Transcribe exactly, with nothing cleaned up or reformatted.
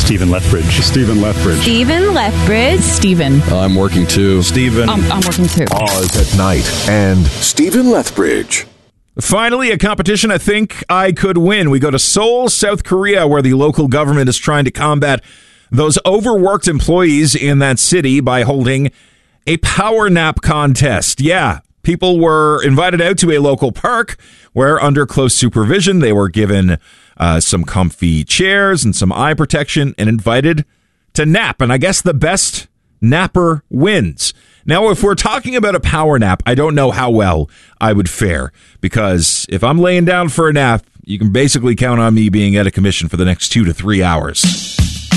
Stephen Lethbridge. Stephen Lethbridge. Stephen Lethbridge. Stephen. I'm working too. Stephen. I'm, I'm working too. Oz at Night and Stephen Lethbridge. Finally, a competition I think I could win. We go to Seoul, South Korea, where the local government is trying to combat those overworked employees in that city by holding a power nap contest. Yeah, people were invited out to a local park where, under close supervision, they were given uh, some comfy chairs and some eye protection and invited to nap. And I guess the best napper wins. Now, if we're talking about a power nap, I don't know how well I would fare, because if I'm laying down for a nap, you can basically count on me being out of commission for the next two to three hours.